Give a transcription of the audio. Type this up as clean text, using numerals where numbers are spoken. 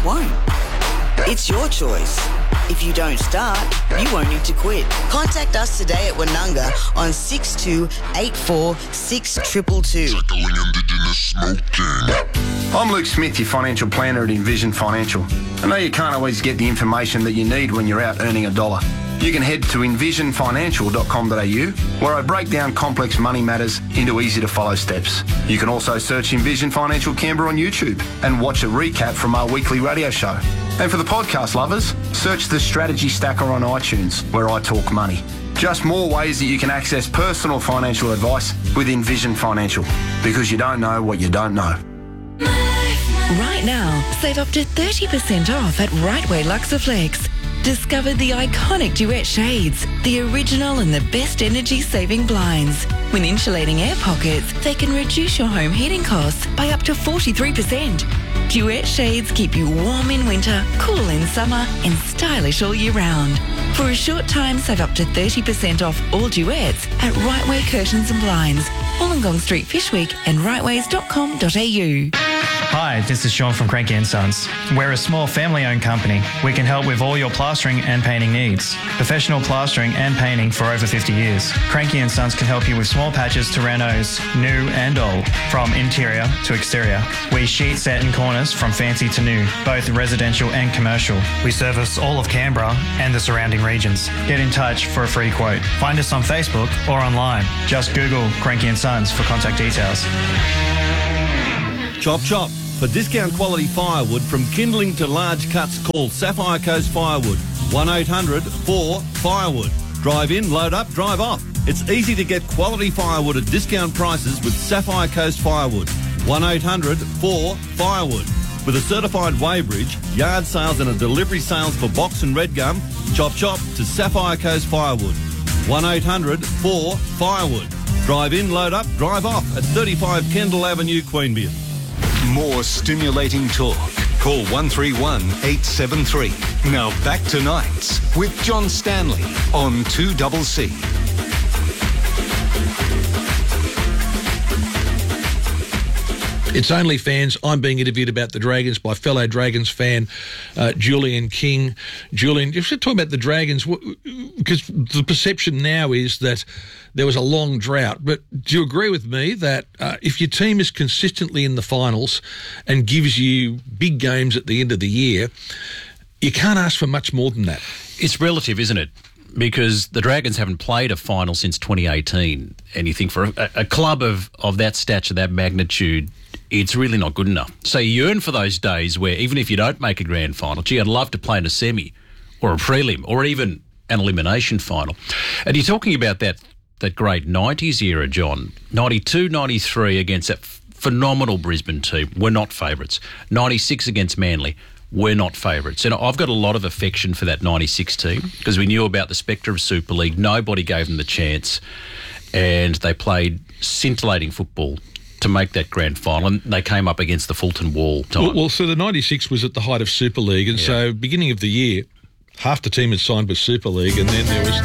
won't. It's your choice. If you don't start, you won't need to quit. Contact us today at Wanunga on 62846222. Tackling Indigenous smoking. I'm Luke Smith, your financial planner at Envision Financial. I know you can't always get the information that you need when you're out earning a dollar. You can head to envisionfinancial.com.au, where I break down complex money matters into easy-to-follow steps. You can also search Envision Financial Canberra on YouTube and watch a recap from our weekly radio show. And for the podcast lovers, search the Strategy Stacker on iTunes, where I talk money. Just more ways that you can access personal financial advice with Envision Financial, because you don't know what you don't know. Right now, save up to 30% off at Rightway Luxaflex. Discover the iconic Duet shades, the original and the best energy-saving blinds. When insulating air pockets, they can reduce your home heating costs by up to 43%. Duet shades keep you warm in winter, cool in summer, and stylish all year round. For a short time, save up to 30% off all Duets at Rightway Curtains and Blinds, Wollongong Street, Fishwick, and rightways.com.au. Hi, this is Sean from Cranky & Sons. We're a small family-owned company. We can help with all your plastering and painting needs. Professional plastering and painting for over 50 years. Cranky & Sons can help you with small patches to renos, new and old, from interior to exterior. We sheet, set and corners from fancy to new, both residential and commercial. We service all of Canberra and the surrounding regions. Get in touch for a free quote. Find us on Facebook or online. Just Google Cranky & Sons for contact details. Chop Chop. For discount quality firewood from kindling to large cuts, call Sapphire Coast Firewood. 1-800-4-FIREWOOD. Drive in, load up, drive off. It's easy to get quality firewood at discount prices with Sapphire Coast Firewood. 1-800-4-FIREWOOD. With a certified weighbridge, yard sales and a delivery sales for box and red gum, Chop Chop to Sapphire Coast Firewood. 1-800-4-FIREWOOD. Drive in, load up, drive off at 35 Kendall Avenue, Queanbeyan. More stimulating talk. Call 131 873. Now back to Nights with John Stanley on 2CC. It's Only Fans. I'm being interviewed about the Dragons by fellow Dragons fan Julian King. Julian, you should talk about the Dragons, because the perception now is that there was a long drought. But do you agree with me that if your team is consistently in the finals and gives you big games at the end of the year, you can't ask for much more than that? It's relative, isn't it? Because the Dragons haven't played a final since 2018. And you think for a club of that stature, that magnitude, it's really not good enough. So you yearn for those days where even if you don't make a grand final, gee, I'd love to play in a semi or a prelim or even an elimination final. And you're talking about that great 90s era, John. 92, 93 against that phenomenal Brisbane team. We're not favourites. 96 against Manly. We're not favourites. And I've got a lot of affection for that 96 team because we knew about the spectre of Super League. Nobody gave them the chance. And they played scintillating football to make that grand final, and they came up against the Fulton Wall time. Well, so the 96 was at the height of Super League, and so beginning of the year, half the team had signed with Super League, and then there was